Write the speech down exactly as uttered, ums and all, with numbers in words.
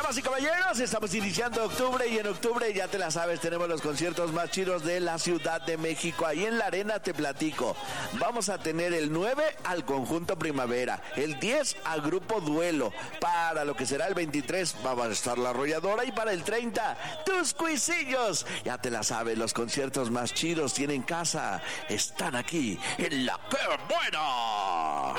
Damas y caballeros, estamos iniciando octubre y en octubre, ya te la sabes, tenemos los conciertos más chidos de la Ciudad de México. Ahí en la arena te platico. Vamos a tener el nueve al Conjunto Primavera, el diez al Grupo Duelo. Para lo que será el veintitrés va a estar La Arrolladora y para el treinta, Tus Cuisillos. Ya te la sabes, los conciertos más chidos tienen casa. Están aquí en La Qué Buena.